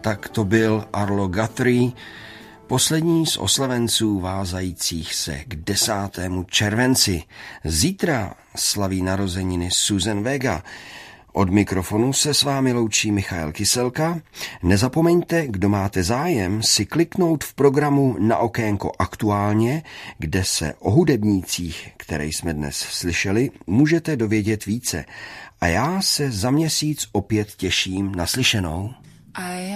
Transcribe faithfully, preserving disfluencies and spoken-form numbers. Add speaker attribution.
Speaker 1: Tak to byl Arlo Guthrie, poslední z oslavenců vázajících se k desátému červenci. Zítra slaví narozeniny Susan Vega. Od mikrofonu se s vámi loučí Michael Kyselka. Nezapomeňte, kdo máte zájem, si kliknout v programu na okénko Aktuálně, kde se o hudebnících, které jsme dnes slyšeli, můžete dovědět více. A já se za měsíc opět těším na slyšenou.